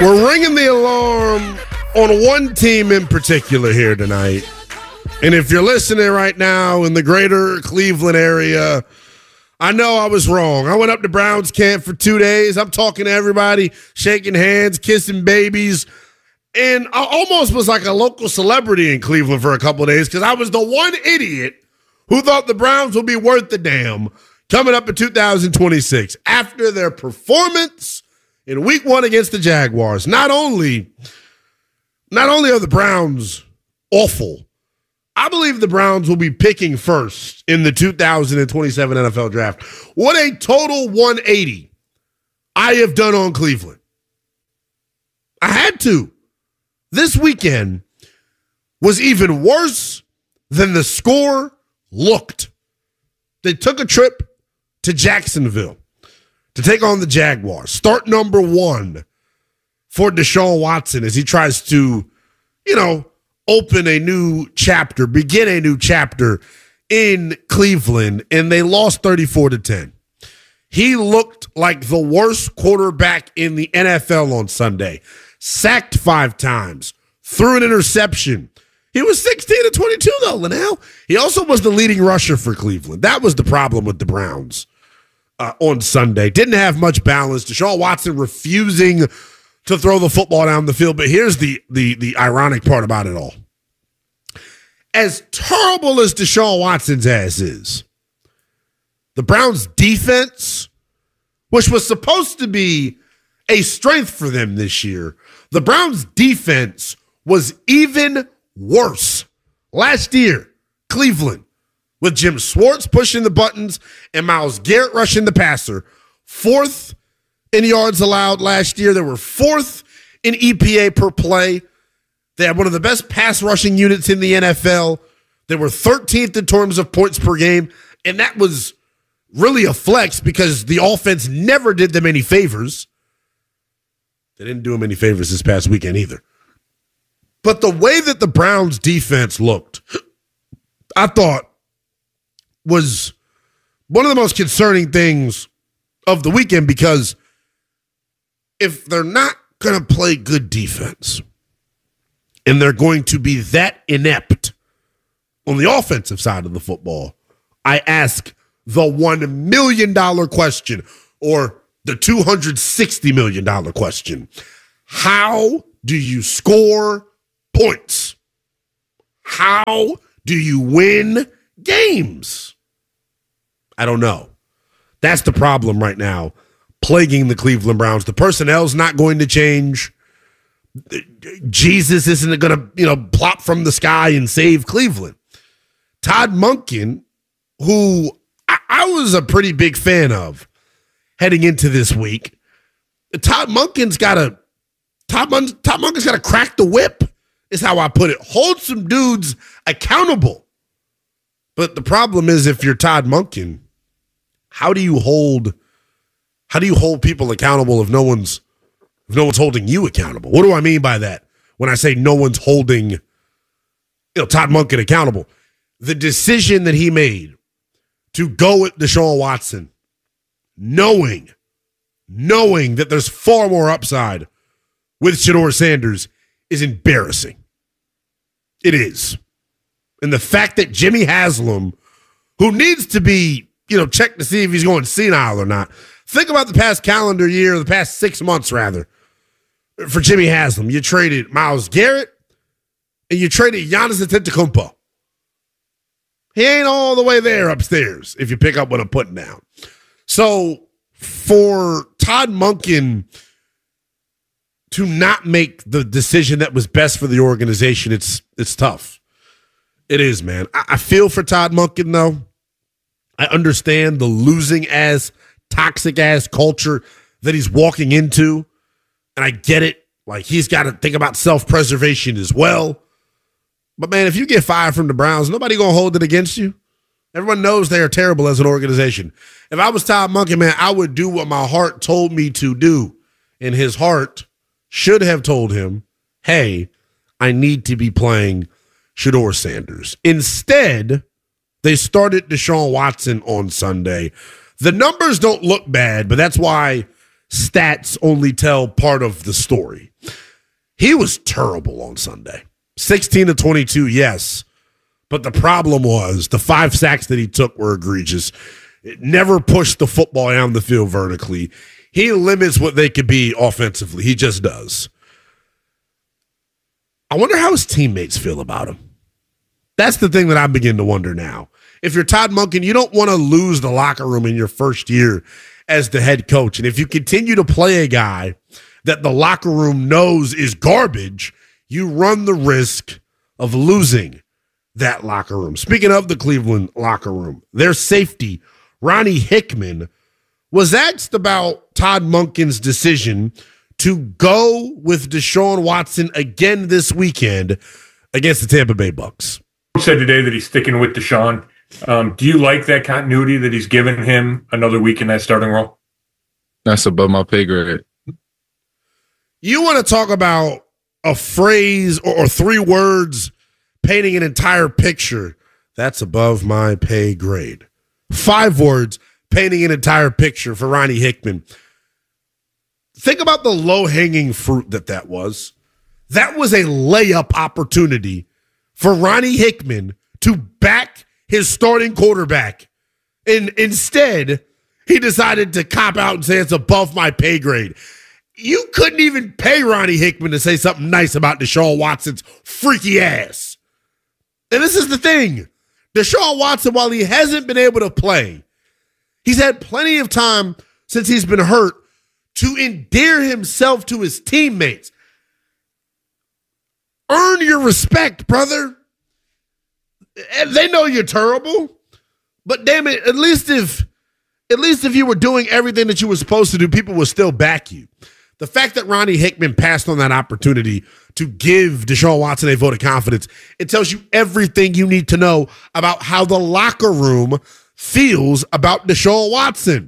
We're ringing the alarm on one team in particular here tonight. And if you're listening right now in the greater Cleveland area, I know I was wrong. I went up to Browns camp for 2 days. I'm talking to everybody, shaking hands, kissing babies. And I almost was like a local celebrity in Cleveland for a couple of days because I was the one idiot who thought the Browns would be worth the damn coming up in 2026 after their performance in week 1 against the Jaguars. Not only are the Browns awful, I believe the Browns will be picking first in the 2027 NFL draft. What a total 180 I have done on Cleveland. I had to. This weekend was even worse than the score looked. They took a trip to Jacksonville to take on the Jaguars. Start number 1 for Deshaun Watson as he tries to, open a new chapter, begin a new chapter in Cleveland, and they lost 34-10. He looked like the worst quarterback in the NFL on Sunday. Sacked 5 times, threw an interception. He was 16-22, though, Linnell. He also was the leading rusher for Cleveland. That was the problem with the Browns on Sunday. Didn't have much balance. Deshaun Watson refusing to throw the football down the field. But here's the ironic part about it all. As terrible as Deshaun Watson's ass is, the Browns' defense, which was supposed to be a strength for them this year, the Browns' defense was even worse. Last year, Cleveland, with Jim Schwartz pushing the buttons and Myles Garrett rushing the passer, 4th in yards allowed last year. They were 4th in EPA per play. They had one of the best pass rushing units in the NFL. They were 13th in terms of points per game, and that was really a flex because the offense never did them any favors. They didn't do them any favors this past weekend either. But the way that the Browns defense looked, I thought was one of the most concerning things of the weekend, because if they're not going to play good defense and they're going to be that inept on the offensive side of the football, I ask the $1 million question, or the $260 million question. How do you score points? How do you win games? I don't know. That's the problem right now plaguing the Cleveland Browns. The personnel's not going to change. Jesus isn't going to, plop from the sky and save Cleveland. Todd Monken, who I was a pretty big fan of heading into this week, Todd Monken's got to crack the whip, is how I put it. Hold some dudes accountable. But the problem is, if you're Todd Monken, how do you hold people accountable if no one's holding you accountable? What do I mean by that when I say no one's holding Todd Monken accountable? The decision that he made to go with Deshaun Watson, knowing that there's far more upside with Shedeur Sanders, is embarrassing. It is. And the fact that Jimmy Haslam, who needs to be, checked to see if he's going senile or not. Think about the past calendar year, the past 6 months, rather, for Jimmy Haslam. You traded Myles Garrett and you traded Giannis Antetokounmpo. He ain't all the way there upstairs, if you pick up what I'm putting down. So for Todd Monken to not make the decision that was best for the organization, it's tough. It is, man. I feel for Todd Monken, though. I understand the losing-ass, toxic-ass culture that he's walking into, and I get it. Like, he's got to think about self-preservation as well. But, man, if you get fired from the Browns, nobody going to hold it against you. Everyone knows they are terrible as an organization. If I was Todd Monken, man, I would do what my heart told me to do. And his heart should have told him, hey, I need to be playing Shedeur Sanders. Instead, they started Deshaun Watson on Sunday. The numbers don't look bad, but that's why stats only tell part of the story. He was terrible on Sunday. 16 to 22, yes. But the problem was the 5 sacks that he took were egregious. It never pushed the football down the field vertically. He limits what they could be offensively. He just does. I wonder how his teammates feel about him. That's the thing that I begin to wonder now. If you're Todd Monken, you don't want to lose the locker room in your first year as the head coach. And if you continue to play a guy that the locker room knows is garbage, you run the risk of losing that locker room. Speaking of the Cleveland locker room, their safety, Ronnie Hickman, was asked about Todd Monken's decision to go with Deshaun Watson again this weekend against the Tampa Bay Bucks. He said today that he's sticking with Deshaun. Do you like that continuity that he's given him another week in that starting role? That's above my pay grade. You want to talk about a phrase or 3 words painting an entire picture? That's above my pay grade. 5 words painting an entire picture for Ronnie Hickman. Think about the low-hanging fruit that was. That was a layup opportunity for Ronnie Hickman to back his starting quarterback. And instead, he decided to cop out and say it's above my pay grade. You couldn't even pay Ronnie Hickman to say something nice about Deshaun Watson's freaky ass. And this is the thing. Deshaun Watson, while he hasn't been able to play, he's had plenty of time since he's been hurt to endear himself to his teammates. Earn your respect, brother. They know you're terrible, but damn it, at least if you were doing everything that you were supposed to do, people would still back you. The fact that Ronnie Hickman passed on that opportunity to give Deshaun Watson a vote of confidence, it tells you everything you need to know about how the locker room feels about Deshaun Watson.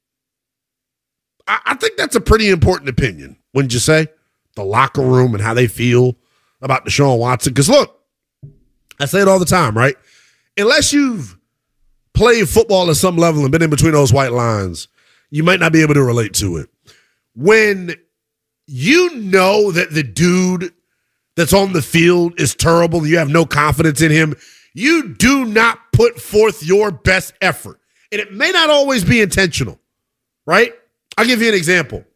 I think that's a pretty important opinion, wouldn't you say? The locker room and how they feel about Deshaun Watson. Because look, I say it all the time, right? Unless you've played football at some level and been in between those white lines, you might not be able to relate to it. When you know that the dude that's on the field is terrible and you have no confidence in him, you do not put forth your best effort. And it may not always be intentional, right? I'll give you an example.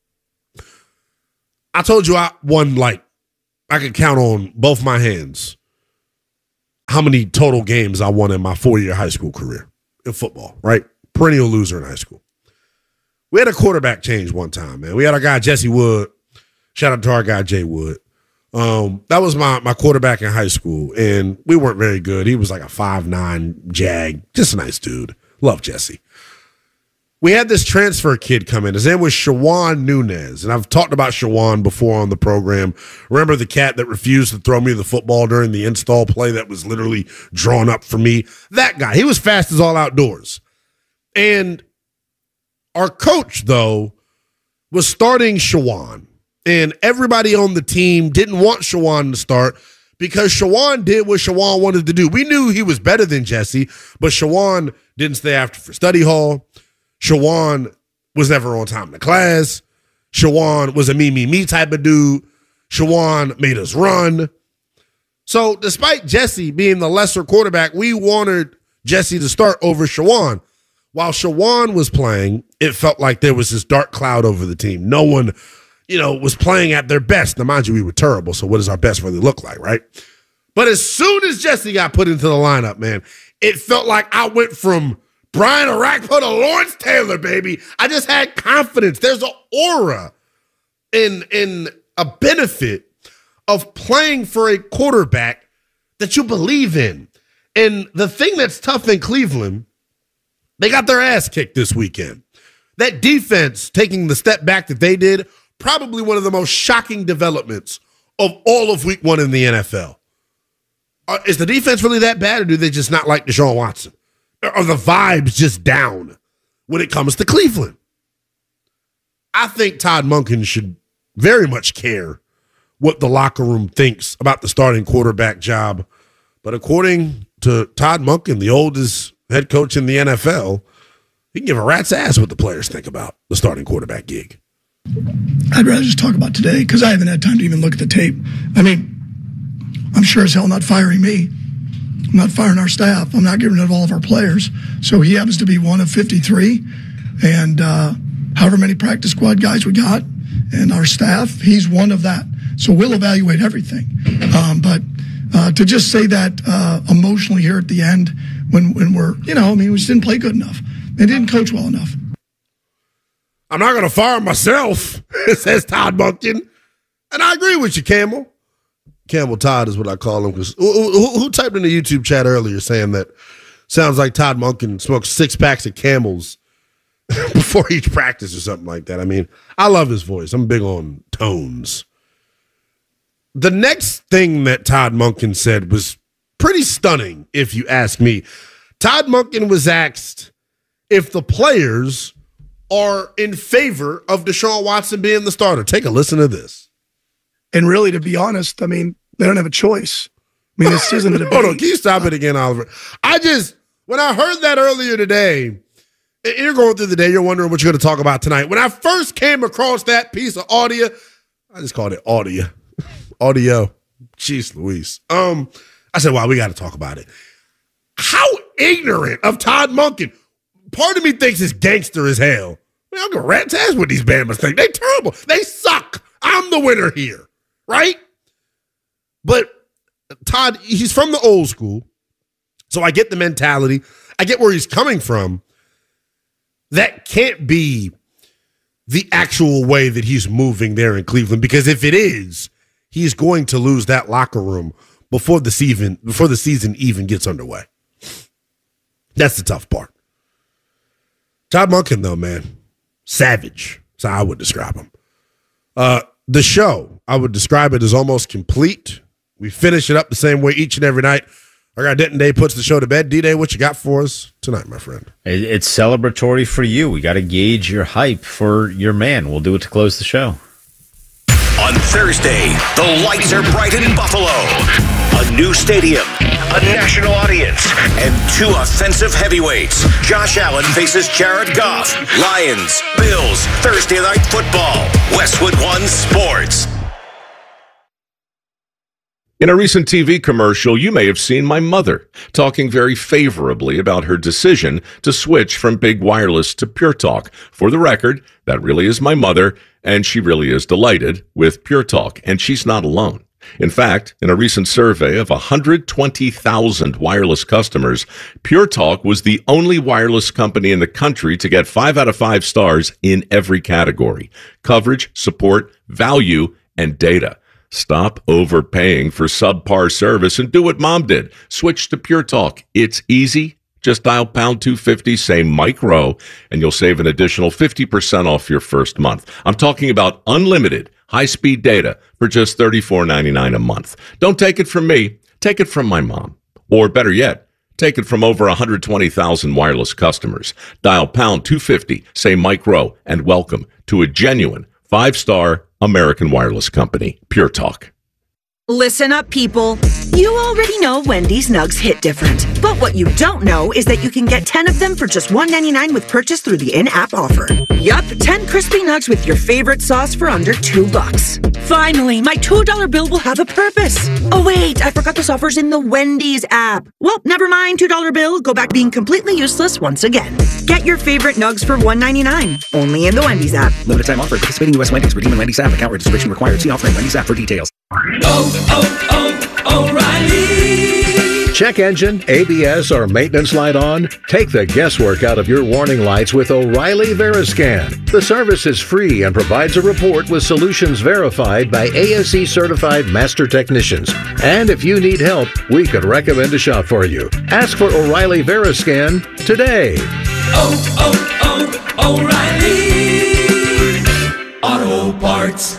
I told you I could count on both my hands how many total games I won in my 4-year high school career in football, right? Perennial loser in high school. We had a quarterback change one time, man. We had our guy, Jesse Wood. Shout out to our guy, Jay Wood. That was my quarterback in high school, and we weren't very good. He was like a 5'9" jag. Just a nice dude. Love Jesse. We had this transfer kid come in. His name was Shawan Nunez, and I've talked about Shawan before on the program. Remember the cat that refused to throw me the football during the install play that was literally drawn up for me? That guy. He was fast as all outdoors. And our coach, though, was starting Shawan, and everybody on the team didn't want Shawan to start because Shawan did what Shawan wanted to do. We knew he was better than Jesse, but Shawan didn't stay after for study hall. Shawan was never on time to class. Shawan was a me type of dude. Shawan made us run. So despite Jesse being the lesser quarterback, we wanted Jesse to start over Shawan. While Shawan was playing, it felt like there was this dark cloud over the team. No one, was playing at their best. Now, mind you, we were terrible, so what does our best really look like, right? But as soon as Jesse got put into the lineup, man, it felt like I went from Brian Orakpo to Lawrence Taylor, baby. I just had confidence. There's an aura in a benefit of playing for a quarterback that you believe in. And the thing that's tough in Cleveland, they got their ass kicked this weekend. That defense taking the step back that they did, probably one of the most shocking developments of all of week 1 in the NFL. Is the defense really that bad, or do they just not like Deshaun Watson? Are the vibes just down when it comes to Cleveland? I think Todd Monken should very much care what the locker room thinks about the starting quarterback job. But according to Todd Monken, the oldest head coach in the NFL, he can give a rat's ass what the players think about the starting quarterback gig. I'd rather just talk about today because I haven't had time to even look at the tape. I mean, I'm sure as hell not firing me. I'm not firing our staff. I'm not getting rid of all of our players. So he happens to be one of 53. And however many practice squad guys we got and our staff, he's one of that. So we'll evaluate everything. But to just say that emotionally here at the end when we're, we just didn't play good enough. They didn't coach well enough. I'm not going to fire myself, says Todd Monken. And I agree with you, Campbell. Campbell Todd is what I call him. Because who typed in the YouTube chat earlier saying that sounds like Todd Monken smokes 6 packs of Camels before each practice or something like that. I mean, I love his voice. I'm big on tones. The next thing that Todd Monken said was pretty stunning, if you ask me. Todd Monken was asked if the players are in favor of Deshaun Watson being the starter. Take a listen to this. And really, to be honest, I mean, they don't have a choice. I mean, this isn't a debate. Hold on, can you stop it again, Oliver? When I heard that earlier today, and you're going through the day, you're wondering what you're going to talk about tonight. When I first came across that piece of audio, I just called it audio. Audio. Jeez Louise. I said, wow, we got to talk about it. How ignorant of Todd Monken. Part of me thinks it's gangster as hell. I mean, I'm going to rat's ass what these Bamas think. They terrible. They suck. I'm the winner here. Right? But Todd, he's from the old school. So I get the mentality. I get where he's coming from. That can't be the actual way that he's moving there in Cleveland, because if it is, he's going to lose that locker room before the season even gets underway. That's the tough part. Todd Monken, though, man, savage. That's how I would describe him. The show, I would describe it as almost complete. We finish it up the same way each and every night. Our guy Denton Day puts the show to bed. D-Day, what you got for us tonight, my friend? It's celebratory for you. We got to gauge your hype for your man. We'll do it to close the show. On Thursday, the lights are bright in Buffalo. A new stadium, a national audience, and 2 offensive heavyweights. Josh Allen faces Jared Goff. Lions, Bills, Thursday Night Football. Westwood One Sports. In a recent TV commercial, you may have seen my mother talking very favorably about her decision to switch from Big Wireless to Pure Talk. For the record, that really is my mother, and she really is delighted with Pure Talk, and she's not alone. In fact, in a recent survey of 120,000 wireless customers, Pure Talk was the only wireless company in the country to get 5 out of 5 stars in every category: coverage, support, value, and data. Stop overpaying for subpar service and do what Mom did. Switch to Pure Talk. It's easy. Just dial pound 250, say Mike Rowe, and you'll save an additional 50% off your first month. I'm talking about unlimited high-speed data for just $34.99 a month. Don't take it from me. Take it from my mom. Or better yet, take it from over 120,000 wireless customers. Dial pound 250, say Mike Rowe, and welcome to a genuine 5-star American wireless company, Pure Talk. Listen up, people. You already know Wendy's Nugs hit different. But what you don't know is that you can get 10 of them for just $1.99 with purchase through the in-app offer. Yup, 10 crispy nugs with your favorite sauce for under $2. Finally, my $2 bill will have a purpose. Oh wait, I forgot this offer's in the Wendy's app. Well, never mind, $2 bill. Go back being completely useless once again. Get your favorite nugs for $1.99. Only in the Wendy's app. Limited time offer. Participating U.S. Wendy's. Redeem in Wendy's app. Account registration required. See offer in Wendy's app for details. O'Reilly. Check engine, ABS, or maintenance light on? Take the guesswork out of your warning lights with O'Reilly Veriscan. The service is free and provides a report with solutions verified by ASE certified master technicians. And if you need help, we could recommend a shop for you. Ask for O'Reilly Veriscan today. O'Reilly Auto Parts.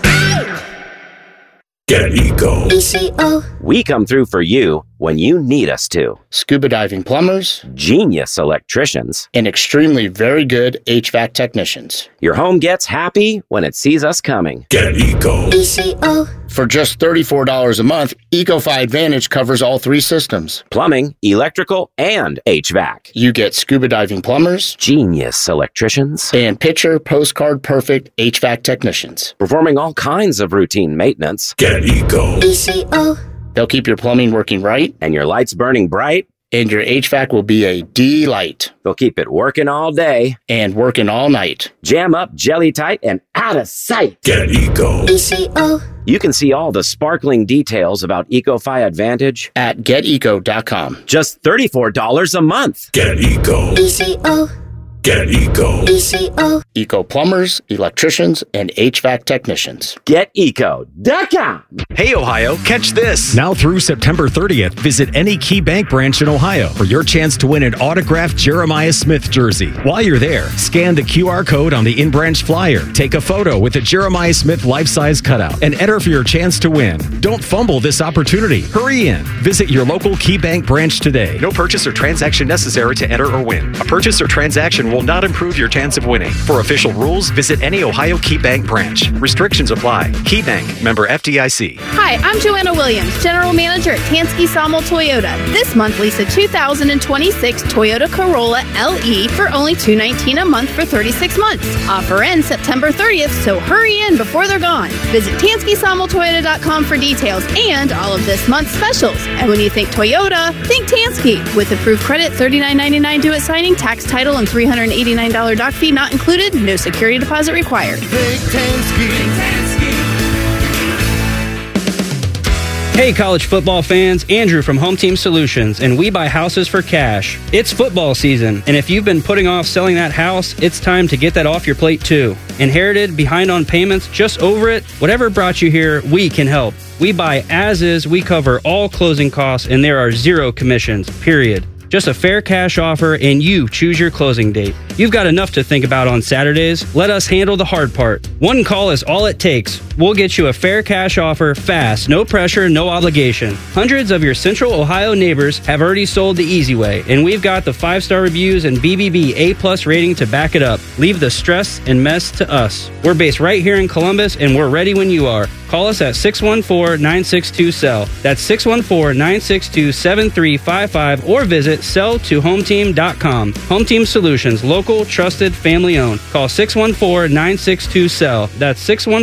Get ECO. ECO. We come through for you when you need us to. Scuba diving plumbers, genius electricians, and extremely very good HVAC technicians. Your home gets happy when it sees us coming. Get ECO. ECO. For just $34 a month, EcoFi Advantage covers all 3 systems. Plumbing, electrical, and HVAC. You get scuba diving plumbers, genius electricians, and picture postcard perfect HVAC technicians. Performing all kinds of routine maintenance. Get Eco. ECO. They'll keep your plumbing working right. And your lights burning bright. And your HVAC will be a delight. They'll keep it working all day. And working all night. Jam up, jelly tight, and out of sight. Get Eco. ECO. You can see all the sparkling details about EcoFi Advantage at geteco.com. Just $34 a month. Get Eco. ECO. Get Eco. ECO. Eco plumbers, electricians, and HVAC technicians. GetEco.com. Hey, Ohio, catch this. Now through September 30th, visit any Key Bank branch in Ohio for your chance to win an autographed Jeremiah Smith jersey. While you're there, scan the QR code on the in-branch flyer, take a photo with a Jeremiah Smith life-size cutout, and enter for your chance to win. Don't fumble this opportunity. Hurry in. Visit your local Key Bank branch today. No purchase or transaction necessary to enter or win. A purchase or transaction will not improve your chance of winning. For official rules, visit any Ohio Key Bank branch. Restrictions apply. Key Bank, member FDIC. Hi, I'm Joanna Williams, General Manager at Tansky Sawmill Toyota. This month, lease a 2026 Toyota Corolla LE for only $219 a month for 36 months. Offer ends September 30th, so hurry in before they're gone. Visit TanskySawmillToyota.com for details and all of this month's specials. And when you think Toyota, think Tansky. With approved credit, $39.99 due at signing, tax, title, and $389 dock fee not included. No security deposit required. Hey, college football fans, Andrew from Home Team Solutions, and we buy houses for cash. It's football season, and if you've been putting off selling that house, it's time to get that off your plate too. Inherited, behind on payments, just over it, whatever brought you here, we can help. We buy as is, we cover all closing costs, and there are 0 commissions, period. Just a fair cash offer, and you choose your closing date. You've got enough to think about on Saturdays. Let us handle the hard part. One call is all it takes. We'll get you a fair cash offer fast, no pressure, no obligation. Hundreds of your Central Ohio neighbors have already sold the easy way, and we've got the 5-star reviews and BBB A+ rating to back it up. Leave the stress and mess to us. We're based right here in Columbus, and we're ready when you are. Call us at 614-962-SELL. That's 614-962-7355, or visit sell2hometeam.com. Home Team Solutions, local, trusted, family owned. Call 614-962-SELL. That's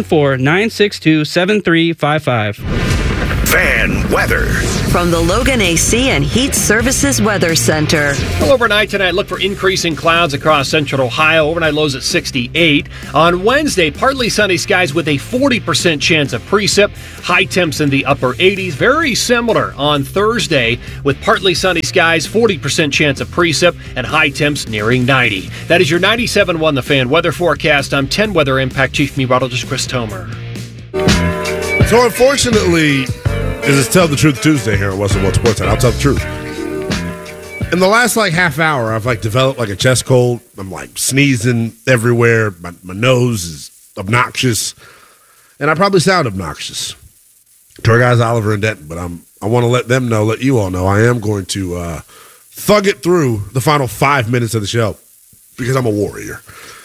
614-962-7355. Fan weather. From the Logan AC and Heat Services Weather Center. Well, overnight tonight, look for increasing clouds across central Ohio. Overnight lows at 68. On Wednesday, partly sunny skies with a 40% chance of precip. High temps in the upper 80s. Very similar on Thursday with partly sunny skies, 40% chance of precip, and high temps nearing 90. That is your 97.1 The Fan weather forecast. I'm 10 Weather Impact Chief Meteorologist Chris Tomer. So unfortunately, this is Tell the Truth Tuesday here on Western World Sports, and I'll tell the truth. In the last half hour, I've developed a chest cold. I'm sneezing everywhere. My nose is obnoxious, and I probably sound obnoxious to our guys Oliver and Denton. But I want to let you all know, I am going to thug it through the final 5 minutes of the show because I'm a warrior.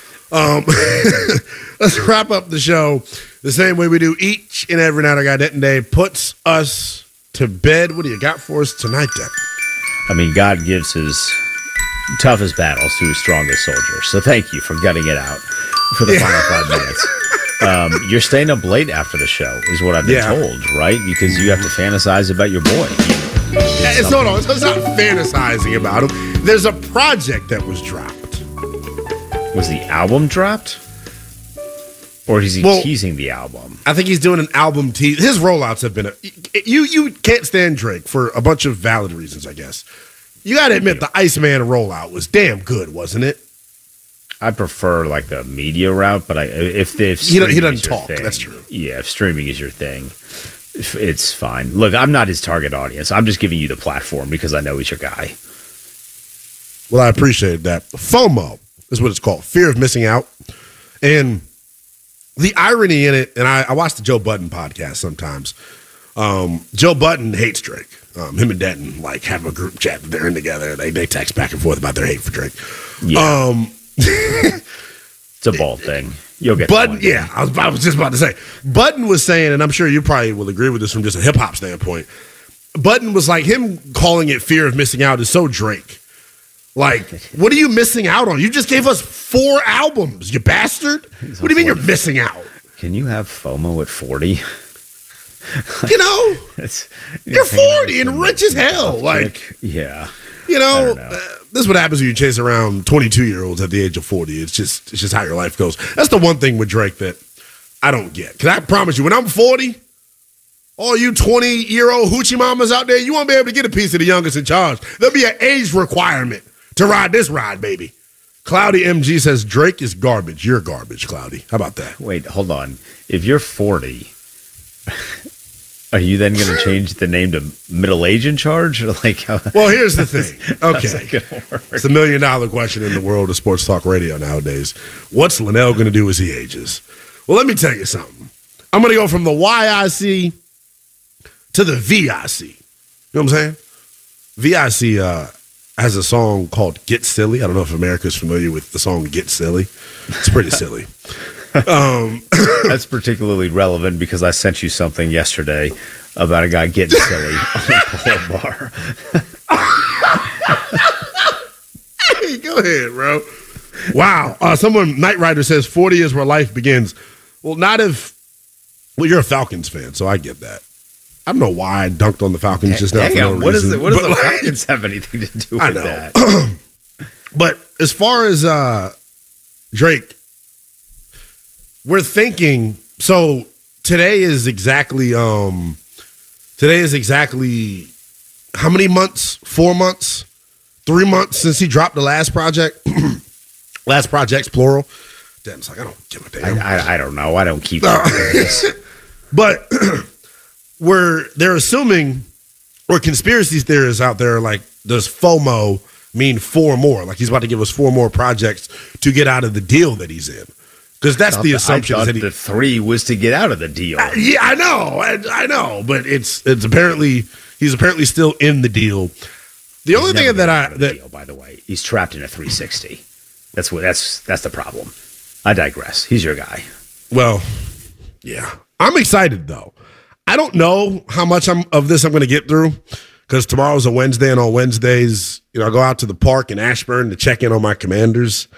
Let's wrap up the show the same way we do each and every night. Our guy Denton Day puts us to bed. What do you got for us tonight, Denton? I mean, God gives his toughest battles to his strongest soldiers. So thank you for gutting it out for the final 5 minutes. You're staying up late after the show, is what I've been told, right? Because you have to fantasize about your boy. It's not fantasizing about him. There's a project that was dropped. Was the album dropped? Or is he teasing the album? I think he's doing an album tease. His rollouts have been you can't stand Drake for a bunch of valid reasons, I guess. You got to admit the Iceman rollout was damn good, wasn't it? I prefer the media route, but if he doesn't talk, that's true. Yeah, if streaming is your thing, it's fine. Look, I'm not his target audience. I'm just giving you the platform because I know he's your guy. Well, I appreciate that. FOMO is what it's called, fear of missing out. And the irony in it, and I watch the Joe Budden podcast sometimes. Joe Budden hates Drake. Him and Denton have a group chat that they're in together. They text back and forth about their hate for Drake. Yeah. It's a bald thing. You'll get Button. Yeah, I was just about to say. Button was saying, and I'm sure you probably will agree with this from just a hip hop standpoint. Button was like, him calling it fear of missing out is so Drake. Like, what are you missing out on? You just gave us 4 albums, you bastard. What do you mean you're missing out? Can you have FOMO at 40? You know, you're 40 and rich as hell. Like, yeah. You know, this is what happens when you chase around 22-year-olds at the age of 40. It's just how your life goes. That's the one thing with Drake that I don't get. Because I promise you, when I'm 40, all you 20-year-old hoochie mamas out there, you won't be able to get a piece of the youngest in charge. There'll be an age requirement to ride this ride, baby. Cloudy MG says, Drake is garbage. You're garbage, Cloudy. How about that? Wait, hold on. If you're 40, are you then going to change the name to middle age in charge? Or like, well, here's the thing. Okay. It's $1 million question in the world of sports talk radio nowadays. What's Linnell going to do as he ages? Well, let me tell you something. I'm going to go from the YIC to the VIC. You know what I'm saying? VIC has a song called Get Silly. I don't know if America's familiar with the song Get Silly. It's pretty silly. That's particularly relevant because I sent you something yesterday about a guy getting silly on a pull-up bar. Hey, go ahead, bro. Wow. Someone, Knight Rider says 40 is where life begins. Well, you're a Falcons fan, so I get that. I don't know why I dunked on the Falcons just now. Hang on, what does the like, Falcons have anything to do with that? But as far as Drake, we're thinking. So today is exactly how many months? 4 months, 3 months since he dropped the last project. Last projects plural. Damn, it's like I don't give a damn. I don't know. I don't keep this. But they're assuming, or conspiracy theorists out there, like, does FOMO mean 4 more? Like, he's about to give us 4 more projects to get out of the deal that he's in. Because that's the assumption. I thought the 3 was to get out of the deal. Yeah, I know. But it's apparently, he's apparently still in the deal. The only thing deal, by the way, he's trapped in a 360. That's the problem. I digress. He's your guy. Well, yeah. I'm excited, though. I don't know how much of this I'm going to get through because tomorrow's a Wednesday, and on Wednesdays, I go out to the park in Ashburn to check in on my Commanders.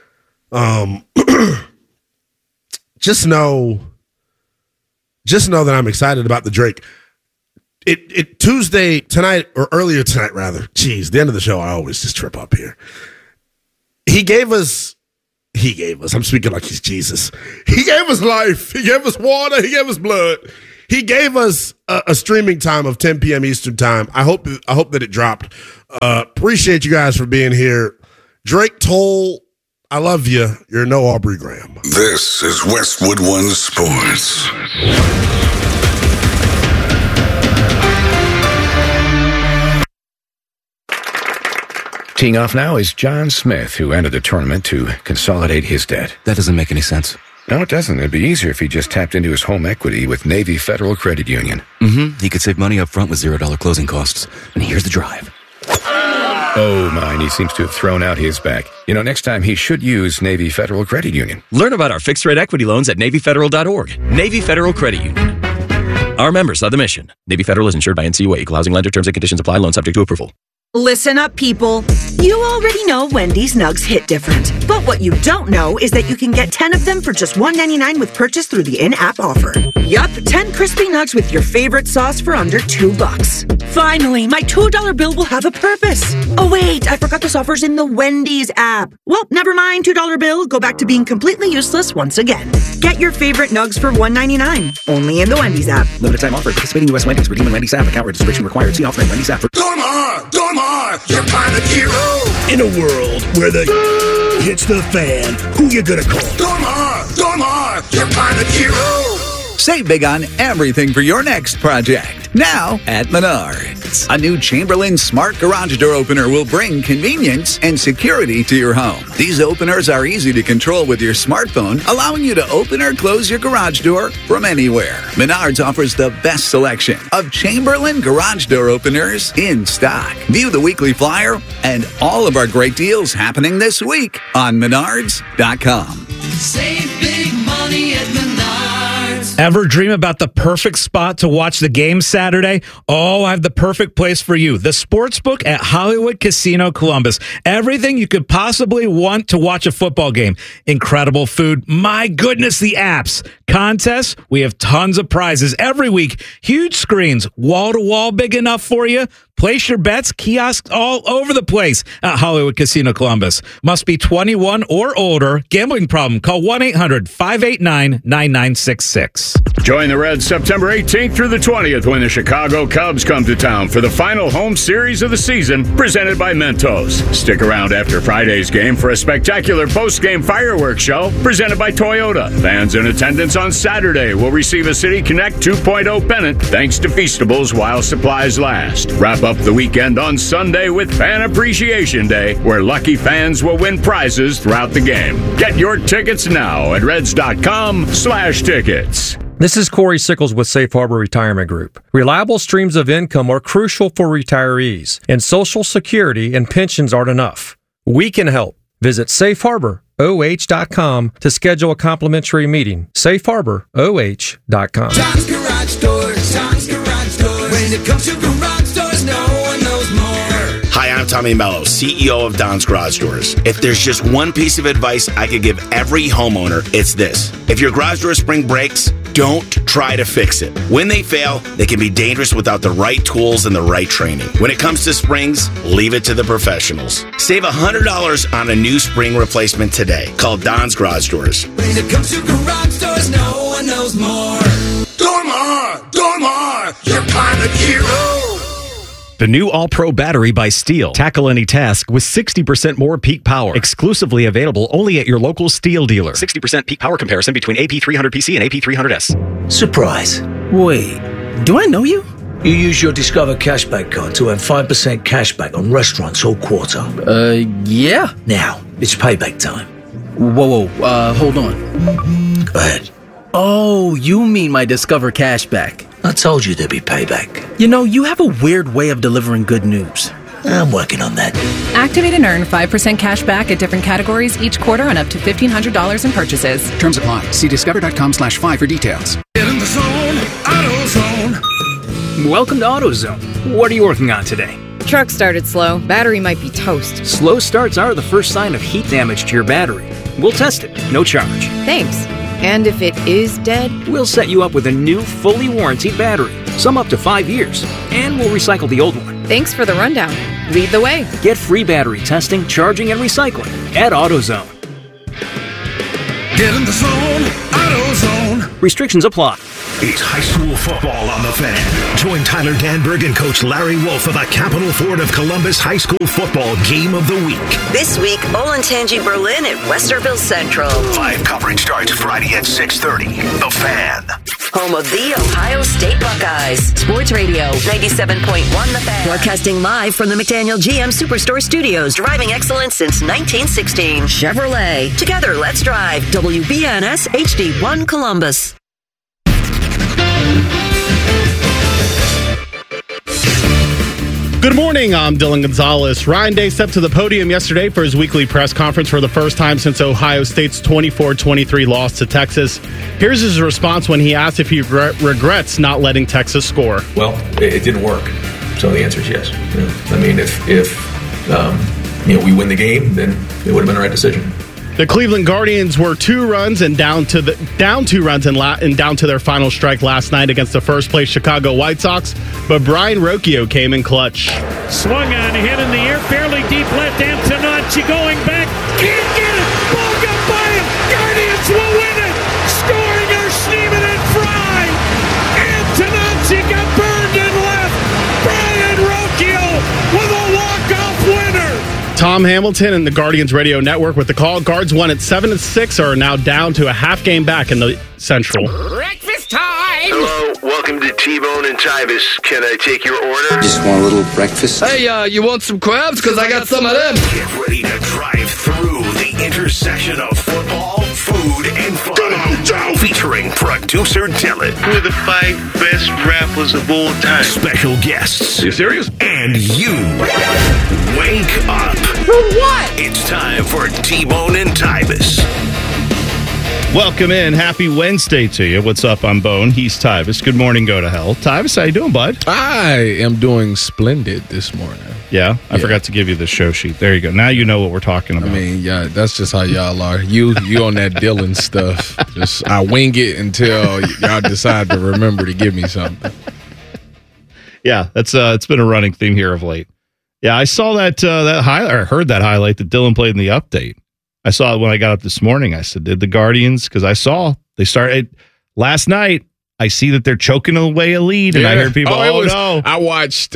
Just know that I'm excited about the Drake. It Tuesday tonight, or earlier tonight rather. Jeez, the end of the show, I always just trip up here. He gave us. I'm speaking like he's Jesus. He gave us life. He gave us water. He gave us blood. He gave us a streaming time of 10 p.m. Eastern time. I hope that it dropped. Appreciate you guys for being here. Drake Toll, I love you. You're no Aubrey Graham. This is Westwood One Sports. Teeing off now is John Smith, who entered the tournament to consolidate his debt. That doesn't make any sense. No, it doesn't. It'd be easier if he just tapped into his home equity with Navy Federal Credit Union. Mm-hmm. He could save money up front with $0 closing costs. And here's the drive. Oh, mine. He seems to have thrown out his back. Next time he should use Navy Federal Credit Union. Learn about our fixed-rate equity loans at NavyFederal.org. Navy Federal Credit Union. Our members are the mission. Navy Federal is insured by NCUA. Equal housing lender. Terms and conditions apply. Loan subject to approval. Listen up, people. You already know Wendy's Nugs hit different. But what you don't know is that you can get 10 of them for just $1.99 with purchase through the in-app offer. Yup, 10 crispy nugs with your favorite sauce for under $2. Finally, my $2 bill will have a purpose. Oh wait, I forgot this offer's in the Wendy's app. Well, never mind, $2 bill. Go back to being completely useless once again. Get your favorite nugs for $1.99. Only in the Wendy's app. Limited time offer. Participating U.S. Wendy's. Redeem in Wendy's app. Account registration required. See offering Wendy's app. Dormar, your pilot hero. In a world where the hits the fan, who you gonna call? Dormar, your pilot hero. Save big on everything for your next project. Now at Menards. A new Chamberlain Smart Garage Door Opener will bring convenience and security to your home. These openers are easy to control with your smartphone, allowing you to open or close your garage door from anywhere. Menards offers the best selection of Chamberlain Garage Door Openers in stock. View the weekly flyer and all of our great deals happening this week on Menards.com. Save big money at Menards. Ever dream about the perfect spot to watch the game Saturday? Oh, I have the perfect place for you. The Sportsbook at Hollywood Casino Columbus. Everything you could possibly want to watch a football game. Incredible food. My goodness, the apps. Contests. We have tons of prizes every week. Huge screens. Wall-to-wall big enough for you. Place your bets, kiosks all over the place at Hollywood Casino Columbus. Must be 21 or older. Gambling problem? Call 1-800-589-9966. Join the Reds September 18th through the 20th when the Chicago Cubs come to town for the final home series of the season, presented by Mentos. Stick around after Friday's game for a spectacular post-game fireworks show presented by Toyota. Fans in attendance on Saturday will receive a City Connect 2.0 pennant thanks to Feastables while supplies last. Wrap up the weekend on Sunday with Fan Appreciation Day, where lucky fans will win prizes throughout the game. Get your tickets now at reds.com/tickets. This is Corey Sickles with Safe Harbor Retirement Group. Reliable streams of income are crucial for retirees, and Social Security and pensions aren't enough. We can help. Visit safeharboroh.com to schedule a complimentary meeting. safeharboroh.com. Tom's Garage Doors. Tom's Garage Doors. When it comes to garage doors, no one knows more. Hi, I'm Tommy Mello, CEO of Don's Garage Doors. If there's just one piece of advice I could give every homeowner, it's this. If your garage door spring breaks, don't try to fix it. When they fail, they can be dangerous without the right tools and the right training. When it comes to springs, leave it to the professionals. Save $100 on a new spring replacement today. Call Don's Garage Doors. When it comes to garage doors, no one knows more. Dormar, your pilot hero. The new All-Pro battery by Steel. Tackle any task with 60% more peak power. Exclusively available only at your local Steel dealer. 60% peak power comparison between AP300PC and AP300S. Surprise. Wait, do I know you? You use your Discover Cashback card to earn 5% cashback on restaurants all quarter. Yeah. Now, it's payback time. Whoa, hold on. Go ahead. Oh, you mean my Discover Cashback. I told you there'd be payback. You know, you have a weird way of delivering good news. I'm working on that. Activate and earn 5% cash back at different categories each quarter on up to $1,500 in purchases. Terms apply. See discover.com/5 for details. Get in the zone, AutoZone. Welcome to AutoZone. What are you working on today? Truck started slow. Battery might be toast. Slow starts are the first sign of heat damage to your battery. We'll test it. No charge. Thanks. And if it is dead? We'll set you up with a new, fully warranted battery. Some up to 5 years. And we'll recycle the old one. Thanks for the rundown. Lead the way. Get free battery testing, charging, and recycling at AutoZone. Get in the zone, AutoZone. Restrictions apply. It's high school football on the Fan. Join Tyler Danberg and Coach Larry Wolf for the Capital Ford of Columbus High School Football Game of the Week. This week, Olentangy Berlin at Westerville Central. Live coverage starts Friday at 6:30. The Fan. Home of the Ohio State Buckeyes. Sports Radio 97.1 The Fan. Broadcasting live from the McDaniel GM Superstore Studios. Driving excellence since 1916. Chevrolet. Together, let's drive. WBNS HD1 Columbus. Good morning, I'm Dylan Gonzalez. Ryan Day stepped to the podium yesterday for his weekly press conference for the first time since Ohio State's 24-23 loss to Texas. Here's his response when he asked if he regrets not letting Texas score. Well, it didn't work, so the answer is yes. I mean, if we win the game, then it would have been the right decision. The Cleveland Guardians were 2 runs and down 2 runs and down to their final strike last night against the first-place Chicago White Sox, but Brian Rocchio came in clutch. Swung on, hit in the air, fairly deep left. Antonacci going back, can't get it. Ball got by him. Guardians will win it. Scoring are Schneemann and Fry. Antonacci got burned in left. Brian Rocchio with a walk-off winner. Tom Hamilton and the Guardians Radio Network with the call. Guards won at 7-6, are now down to a half game back in the Central. Breakfast time! Hello, welcome to T-Bone and Chivas. Can I take your order? Just want a little breakfast. Hey, you want some crabs? Because I got some of them. Get ready to drive through the intersection of football, food, and fun. Come on, Joe! Featuring producer Dylan. Who are the 5 best rappers of all time? Special guests. Are you serious? And you. Wake up. For what? It's time for T-Bone and Chivas. Welcome in. Happy Wednesday to you. What's up? I'm Bone. He's Tyvis. Good morning, go to hell. Tyvis, how you doing, bud? I am doing splendid this morning. Yeah? I forgot to give you the show sheet. There you go. Now you know what we're talking about. I mean, yeah, that's just how y'all are. You on that Dylan stuff. Just I wing it until y'all decide to remember to give me something. Yeah, that's it's been a running theme here of late. Yeah, I saw that highlight, or heard that highlight that Dylan played in the update. I saw it when I got up this morning. I said, did the Guardians, because I saw they started last night. I see that they're choking away a lead, and I heard people, no. I watched,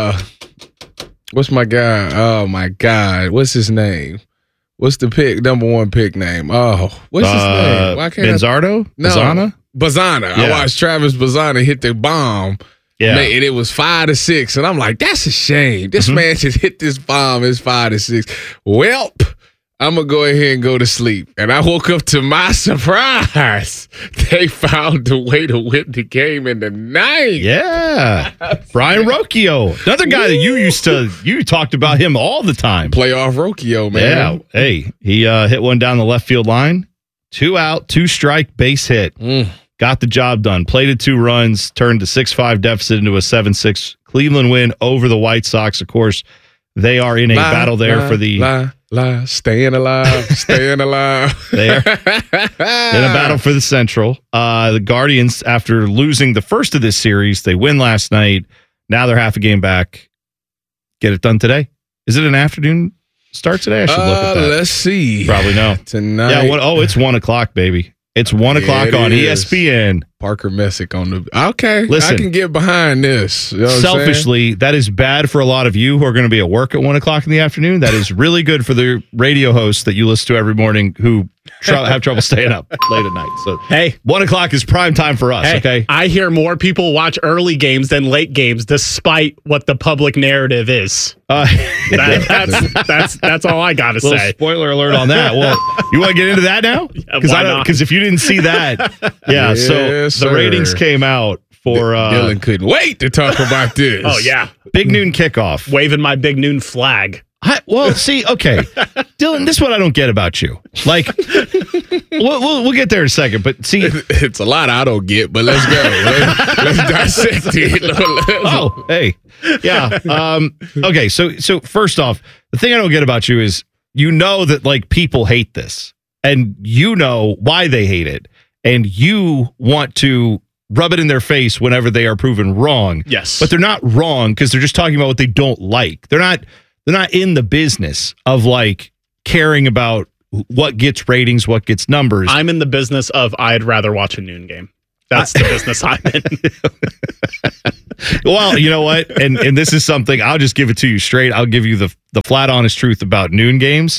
what's my guy? Oh, my God. What's his name? What's the number one pick name? Oh, what's his name? Why can't Benzardo? No, Bazana. Yeah. I watched Travis Bazana hit the bomb. Yeah. Man, and it was 5-6. And I'm like, that's a shame. This man just hit this bomb. It's 5-6. Welp. I'm going to go ahead and go to sleep. And I woke up to my surprise. They found a way to win the game in the ninth. Yeah. Brian Rocchio. Another guy that you talked about him all the time. Playoff Rocchio, man. Yeah. Hey, he hit one down the left field line. 2 out, 2 strike, base hit. Got the job done. Plated 2 runs, turned the 6-5 deficit into a 7-6 Cleveland win over the White Sox. Of course, they are in a battle there for the... Staying alive, staying alive. They are in a battle for the Central. The Guardians, after losing the first of this series, they win last night. Now they're half a game back. Get it done today. Is it an afternoon start today? I should look at that. Let's see. Probably no. Tonight. Yeah. It's 1 o'clock, baby. It's 1 o'clock on ESPN. Parker Messick on the... Okay, listen, I can get behind this. You know selfishly, that is bad for a lot of you who are going to be at work at 1 o'clock in the afternoon. That is really good for the radio hosts that you listen to every morning who have trouble staying up late at night. So, hey, 1 o'clock is prime time for us, okay? I hear more people watch early games than late games, despite what the public narrative is. That's all I got to say. Spoiler alert on that. Well, you want to get into that now? Because if you didn't see that, the ratings came out for... Dylan couldn't wait to talk about this. Oh, yeah. Big noon kickoff. Waving my big noon flag. Okay. Dylan, this is what I don't get about you. Like, we'll get there in a second, but see... It's a lot I don't get, but let's go. Let's dissect it. Hey. Yeah. Okay, so first off, the thing I don't get about you is you know that, like, people hate this, and you know why they hate it, and you want to rub it in their face whenever they are proven wrong. Yes. But they're not wrong because they're just talking about what they don't like. They're not in the business of, like, caring about what gets ratings, what gets numbers. I'm in the business of I'd rather watch a noon game. That's the business I'm in. Well, you know what? And this is something, I'll just give it to you straight. I'll give you the flat, honest truth about noon games.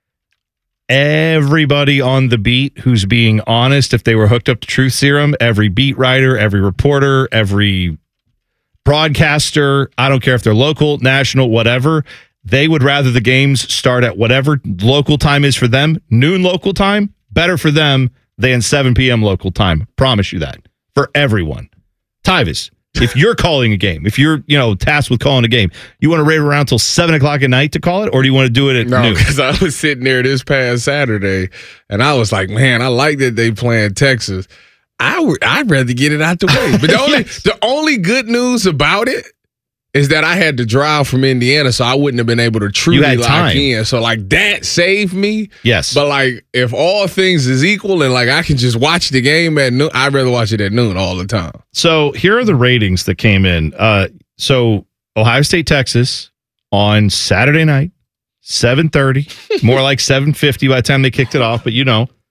Everybody on the beat who's being honest, if they were hooked up to Truth Serum, every beat writer, every reporter, every broadcaster, I don't care if they're local, national, whatever, they would rather the games start at whatever local time is for them. Noon local time, better for them than 7 p.m. local time. Promise you that. For everyone. Tyvis, if you're calling a game, if you're tasked with calling a game, you want to wait around till 7 o'clock at night to call it, or do you want to do it at noon? No, because I was sitting there this past Saturday, and I was like, man, I like that they playing Texas. I'd rather get it out the way. But the only good news about it is that I had to drive from Indiana, so I wouldn't have been able to truly lock in. So, like, that saved me. Yes. But, like, if all things is equal and, like, I can just watch the game at noon, I'd rather watch it at noon all the time. So, here are the ratings that came in. So, Ohio State, Texas on Saturday night, 7:30, more like 7:50 by the time they kicked it off, but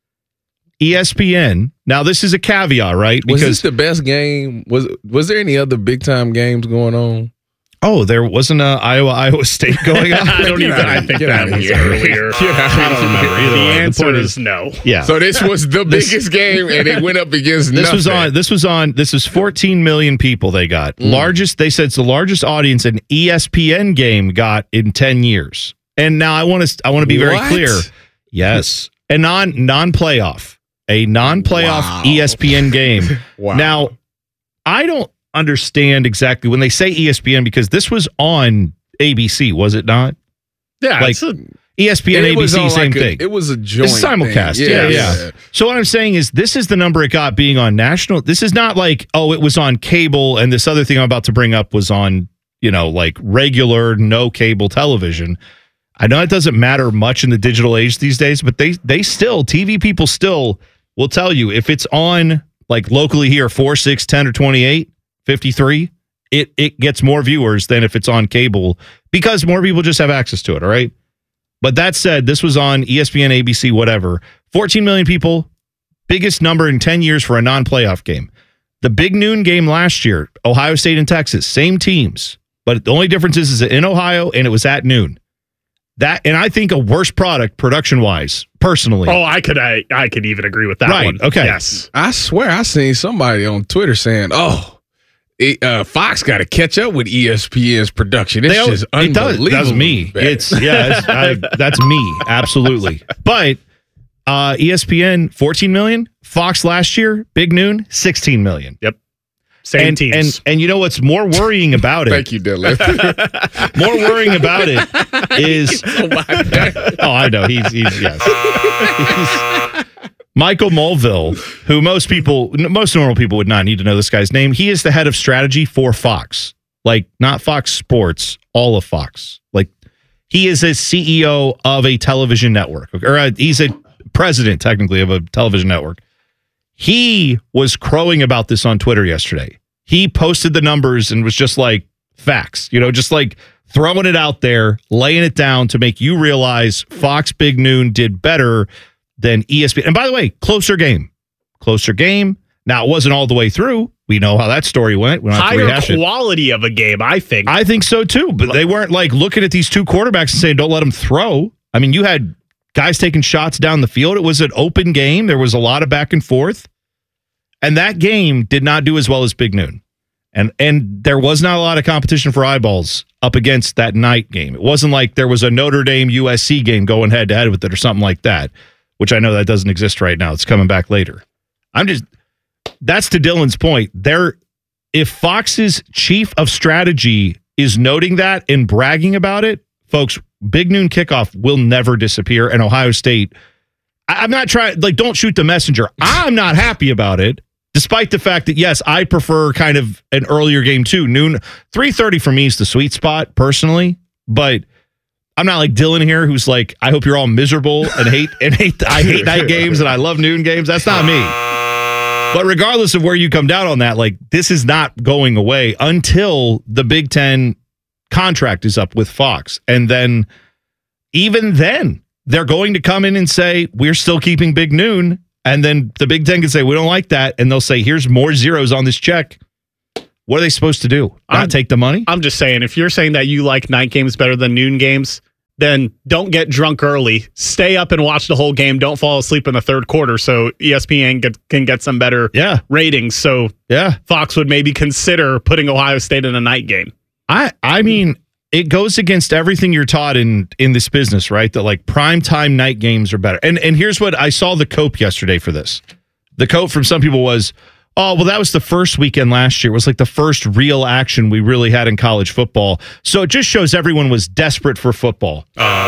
ESPN. Now, this is a caveat, right? Was this the best game? Was there any other big-time games going on? Oh, there wasn't a Iowa State going on? I think that was earlier. I don't remember either. The answer is no. Yeah. So this was the biggest game, and it went up against nothing. This was 14 million people they got. Largest, they said it's the largest audience an ESPN game got in 10 years. And now I want to be very clear. Yes. A non-playoff. A non-playoff ESPN game. Wow. Now, I don't understand exactly when they say ESPN, because this was on ABC, was it not? Yeah, ESPN, It was ABC, on same like thing. It was a joint It's simulcast. thing. Yeah. So what I'm saying is this is the number it got being on national. This is not like, oh, it was on cable and this other thing I'm about to bring up was on, like regular, no cable television. I know it doesn't matter much in the digital age these days, but they still, TV people still will tell you if it's on like locally here, 4, 6, 10, or 28, 53, it gets more viewers than if it's on cable because more people just have access to it, all right? But that said, this was on ESPN, ABC, whatever. 14 million people, biggest number in 10 years for a non-playoff game. The big noon game last year, Ohio State and Texas, same teams. But the only difference is in Ohio, and it was at noon. And I think a worse product production-wise, personally. Oh, I could even agree with that one. Okay. Yes. I swear I seen somebody on Twitter saying, Fox got to catch up with ESPN's production. It's just unbelievable. That's me. That's me. Absolutely. But ESPN, 14 million. Fox last year, big noon, 16 million. Yep. Same teams. And you know what's more worrying about it? Thank you, Dylan. More worrying about it is. I know. He's Michael Mulvill, who most normal people would not need to know this guy's name. He is the head of strategy for Fox, like not Fox Sports, all of Fox. Like he is a CEO of a television network, or he's a president technically of a television network. He was crowing about this on Twitter yesterday. He posted the numbers and was just like facts, just like throwing it out there, laying it down to make you realize Fox Big Noon did better than ESPN. And by the way, closer game. Now, it wasn't all the way through. We know how that story went. Higher quality of a game, I think. I think so, too. But they weren't like looking at these two quarterbacks and saying, don't let them throw. I mean, you had guys taking shots down the field. It was an open game. There was a lot of back and forth. And that game did not do as well as Big Noon. And there was not a lot of competition for eyeballs up against that night game. It wasn't like there was a Notre Dame USC game going head to head with it or something like that, which I know that doesn't exist right now. It's coming back later. That's to Dylan's point. If Fox's chief of strategy is noting that and bragging about it, folks, Big Noon kickoff will never disappear. And Ohio State, I'm not trying, don't shoot the messenger. I'm not happy about it. Despite the fact that, yes, I prefer kind of an earlier game too. Noon, 3:30 for me is the sweet spot personally, but I'm not like Dylan here who's like, I hope you're all miserable and hate I hate night games and I love noon games. That's not me. But regardless of where you come down on that, this is not going away until the Big Ten contract is up with Fox. And then even then, they're going to come in and say, we're still keeping Big Noon. And then the Big Ten can say, we don't like that. And they'll say, here's more zeros on this check. What are they supposed to do? Not take the money? I'm just saying, if you're saying that you like night games better than noon games, then don't get drunk early. Stay up and watch the whole game. Don't fall asleep in the third quarter so ESPN can get some better ratings. So Fox would maybe consider putting Ohio State in a night game. I mean, it goes against everything you're taught in this business, right? That primetime night games are better. And here's what I saw the cope yesterday for this. The cope from some people was, oh, well, that was the first weekend last year. It was the first real action we really had in college football. So it just shows everyone was desperate for football.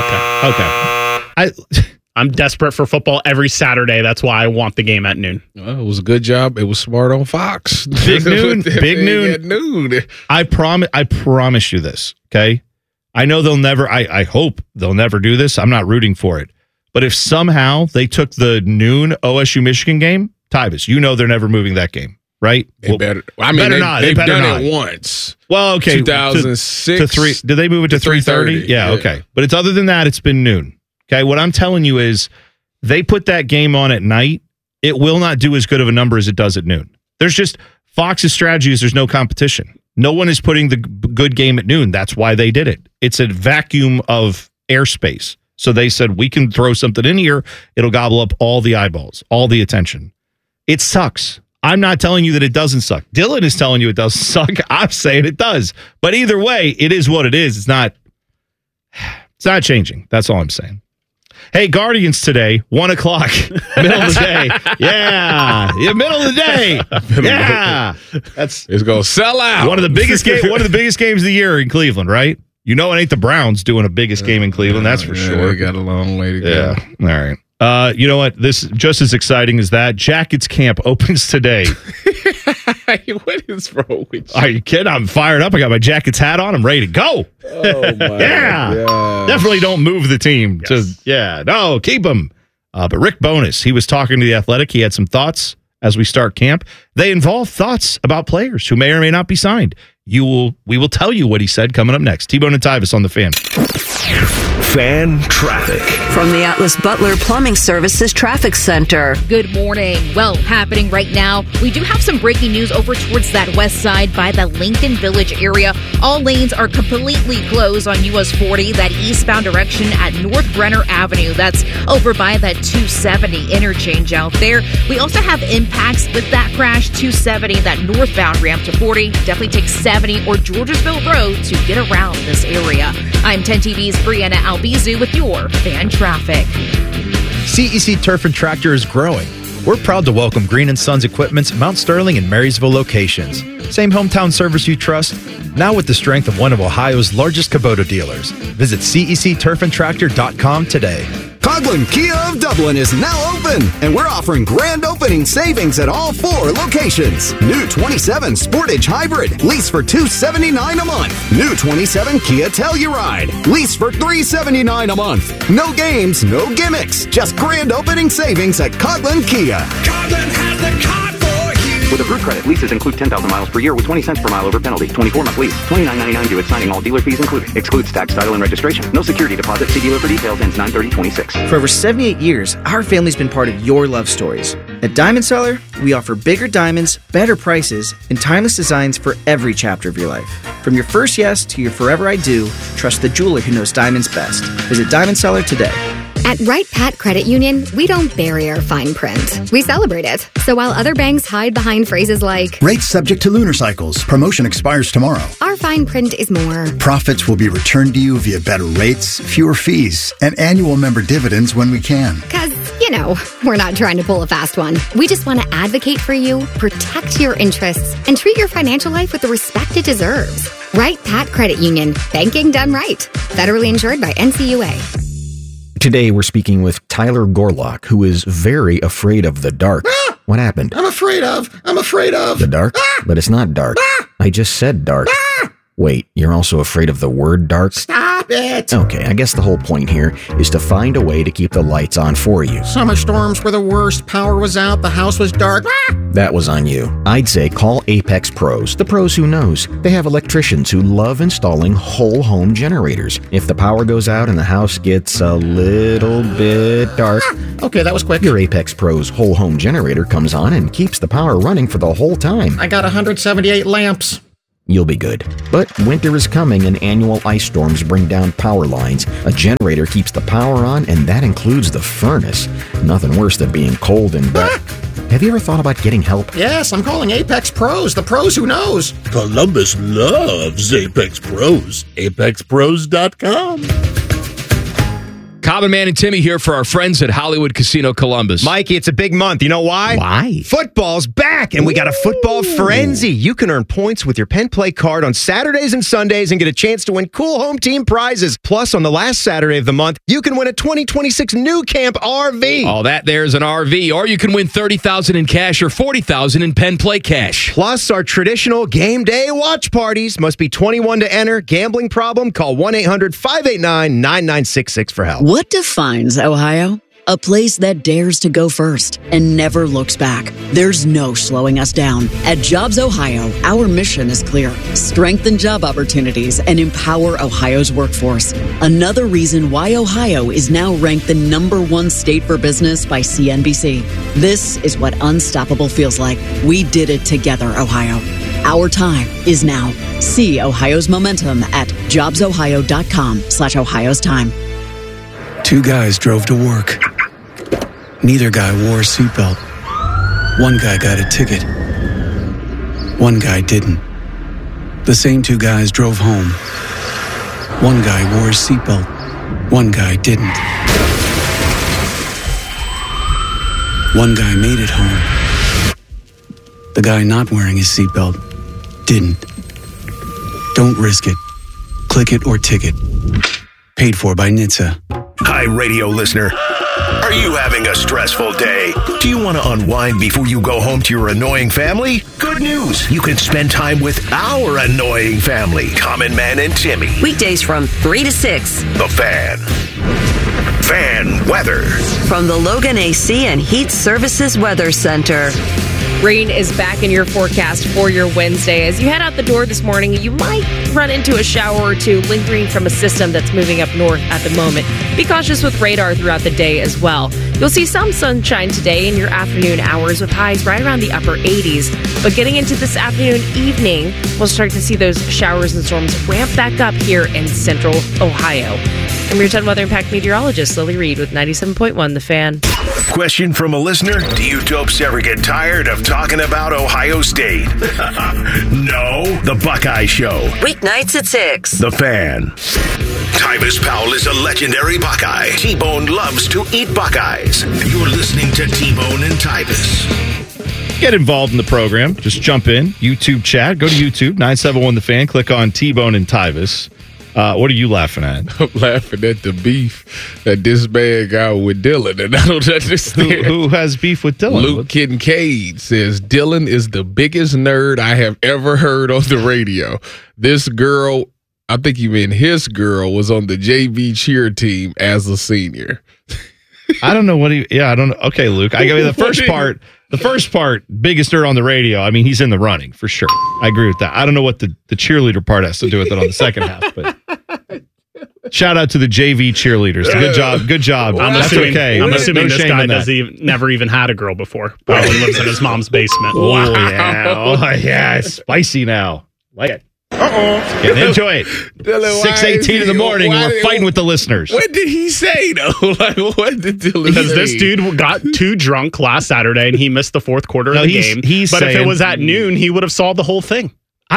Oh, okay. I'm desperate for football every Saturday. That's why I want the game at noon. Well, it was a good job. It was smart on Fox. Big noon. At noon. I promise you this, okay? I know they'll never, I hope they'll never do this. I'm not rooting for it. But if somehow they took the noon OSU-Michigan game, Tyvis, they're never moving that game, right? They better. I mean, they've done it once. Well, okay. 2006. To 3. Did they move it to 3:30? Yeah, okay. But it's other than that, it's been noon. Okay, what I'm telling you is they put that game on at night. It will not do as good of a number as it does at noon. There's just Fox's strategy is there's no competition. No one is putting the good game at noon. That's why they did it. It's a vacuum of airspace. So they said, we can throw something in here. It'll gobble up all the eyeballs, all the attention. It sucks. I'm not telling you that it doesn't suck. Dylan is telling you it doesn't suck. I'm saying it does. But either way, it is what it is. It's not changing. That's all I'm saying. Hey, Guardians today, 1 o'clock, middle of the day. Yeah, middle of the day. Yeah, it's gonna sell out. One of the biggest games of the year in Cleveland, right? You know it ain't the Browns doing a biggest game in Cleveland, that's for sure. They got a long way to go. Yeah, all right. You know what? This just as exciting as that. Jackets camp opens today. What is wrong with you? Are you kidding? I'm fired up. I got my Jackets hat on. I'm ready to go. Oh, my gosh. Definitely don't move the team. No, keep them. But Rick Bowness, he was talking to The Athletic. He had some thoughts as we start camp. They involve thoughts about players who may or may not be signed. We will tell you what he said coming up next. T-Bone and Tyvis on the Fan. Fan traffic. From the Atlas Butler Plumbing Services Traffic Center. Good morning. Well, happening right now, we do have some breaking news over towards that west side by the Lincoln Village area. All lanes are completely closed on US 40, that eastbound direction at North Brenner Avenue. That's over by that 270 interchange out there. We also have impacts with that crash, 270, that northbound ramp to 40. Definitely take 70 or Georgesville Road to get around this area. I'm 10 TV's Brianna Albizu with your Fan Traffic. CEC Turf and Tractor is growing. We're proud to welcome Green & Sons Equipment's Mount Sterling and Marysville locations. Same hometown service you trust, now with the strength of one of Ohio's largest Kubota dealers. Visit CECTurfandTractor.com today. Coghlan Kia of Dublin is now open, and we're offering grand opening savings at all 4 locations. New 27 Sportage Hybrid, lease for $279 a month. New 27 Kia Telluride, lease for $379 a month. No games, no gimmicks, just grand opening savings at Coghlan Kia. Coghlan has the car for you. With approved credit, leases include 10,000 miles per year with 20 cents per mile over penalty. 24-month lease. $29.99 due at signing, all dealer fees included. Excludes tax, title, and registration. No security deposit. See dealer for details. Ends 9/30/26. For over 78 years, our family's been part of your love stories. At Diamond Seller, we offer bigger diamonds, better prices, and timeless designs for every chapter of your life. From your first yes to your forever I do, trust the jeweler who knows diamonds best. Visit Diamond Seller today. At Wright Pat Credit Union, we don't bury our fine print. We celebrate it. So while other banks hide behind phrases like, rates subject to lunar cycles, promotion expires tomorrow, our fine print is more. Profits will be returned to you via better rates, fewer fees, and annual member dividends when we can. Because, we're not trying to pull a fast one. We just want to advocate for you, protect your interests, and treat your financial life with the respect it deserves. Wright Pat Credit Union. Banking done right. Federally insured by NCUA. Today, we're speaking with Tyler Gorlock, who is very afraid of the dark. What happened? I'm afraid of. The dark? But it's not dark. I just said dark. Wait, you're also afraid of the word dark? Stop it! Okay, I guess the whole point here is to find a way to keep the lights on for you. Summer storms were the worst. Power was out. The house was dark. That was on you. I'd say call Apex Pros. The pros who knows. They have electricians who love installing whole home generators. If the power goes out and the house gets a little bit dark... Okay, that was quick. Your Apex Pros whole home generator comes on and keeps the power running for the whole time. I got 178 lamps. You'll be good. But winter is coming and annual ice storms bring down power lines. A generator keeps the power on, and that includes the furnace. Nothing worse than being cold and wet. Have you ever thought about getting help? Yes, I'm calling Apex Pros, the pros who knows. Columbus loves Apex Pros. ApexPros.com. Common Man and Timmy here for our friends at Hollywood Casino Columbus. Mikey, it's a big month. You know why? Why? Football's back, and we got a football frenzy. You can earn points with your Penn Play card on Saturdays and Sundays and get a chance to win cool home team prizes. Plus, on the last Saturday of the month, you can win a 2026 New Camp RV. All that there's an RV, or you can win $30,000 in cash or $40,000 in Penn Play cash. Plus, our traditional game day watch parties. Must be 21 to enter. Gambling problem? Call 1-800-589-9966 for help. What defines Ohio? A place that dares to go first and never looks back. There's no slowing us down. At Jobs Ohio, our mission is clear. Strengthen job opportunities and empower Ohio's workforce. Another reason why Ohio is now ranked the #1 state for business by CNBC. This is what unstoppable feels like. We did it together, Ohio. Our time is now. See Ohio's momentum at jobsohio.com/Ohio's time. Two guys drove to work. Neither guy wore a seatbelt. One guy got a ticket. One guy didn't. The same two guys drove home. One guy wore his seatbelt. One guy didn't. One guy made it home. The guy not wearing his seatbelt didn't. Don't risk it. Click it or ticket. Paid for by NHTSA. Hi, radio listener. Are you having a stressful day? Do you want to unwind before you go home to your annoying family? Good news. You can spend time with our annoying family, Common Man and Timmy. Weekdays from 3 to 6. The Fan. Fan weather. From the Logan AC and Heat Services Weather Center. Rain is back in your forecast for your Wednesday. As you head out the door this morning, you might run into a shower or two lingering from a system that's moving up north at the moment. Be cautious with radar throughout the day as well. You'll see some sunshine today in your afternoon hours with highs right around the upper 80s. But getting into this afternoon, evening, we'll start to see those showers and storms ramp back up here in central Ohio. I'm your 10 Weather Impact meteorologist, Lily Reed, with 97.1 The Fan. Question from a listener. Do you dopes ever get tired of talking about Ohio State? No. The Buckeye Show. Weeknights at 6. The Fan. Tyvis Powell is a legendary Buckeye. T-Bone loves to eat Buckeyes. You're listening to T-Bone and Tyvis. Get involved in the program. Just jump in. YouTube chat. Go to YouTube, 971 The Fan. Click on T-Bone and Tyvis. What are you laughing at? I'm laughing at the beef that this man got with Dylan, and I don't understand. Who has beef with Dylan? Luke Kincaid says Dylan is the biggest nerd I have ever heard on the radio. This girl, I think you mean his girl, was on the JV cheer team as a senior. I don't know what he. Yeah, I don't know. Okay, Luke. I got the first part. The first part, biggest nerd on the radio. I mean, he's in the running for sure. I agree with that. I don't know what the cheerleader part has to do with it on the second half, but shout out to the JV cheerleaders. Good job. Good job. I'm assuming this guy never even had a girl before. Probably lives in his mom's basement. Wow. Oh, yeah. It's spicy now. Like it. Getting into it. 6:18 in the morning, and we're fighting with the listeners. What did he say, though? Like, what did Dylan say? Because this dude got too drunk last Saturday, and he missed the fourth quarter of the game. But if it was at noon, he would have saw the whole thing.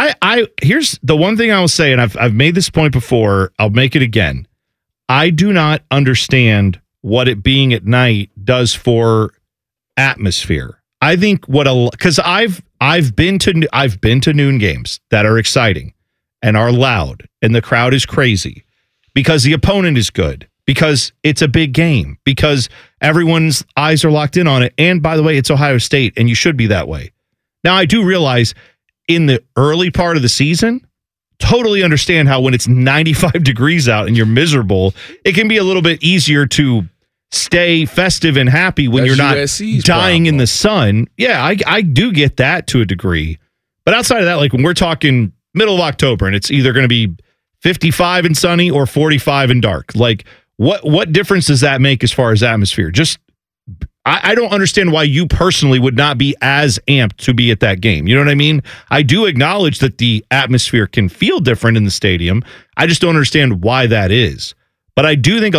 Here's the one thing I will say, and I've made this point before. I'll make it again. I do not understand what it being at night does for atmosphere. I think because I've been to noon games that are exciting and are loud and the crowd is crazy because the opponent is good, because it's a big game, because everyone's eyes are locked in on it. And by the way, it's Ohio State and you should be that way. Now, I do realize in the early part of the season, totally understand how when it's 95 degrees out and you're miserable, it can be a little bit easier to stay festive and happy when you're not USC's dying problem. in the sun. Yeah, I do get that to a degree. But outside of that, like when we're talking middle of October and it's either going to be 55 and sunny or 45 and dark, like what difference does that make as far as atmosphere? Just I don't understand why you personally would not be as amped to be at that game. You know what I mean? I do acknowledge that the atmosphere can feel different in the stadium. I just don't understand why that is. But I do think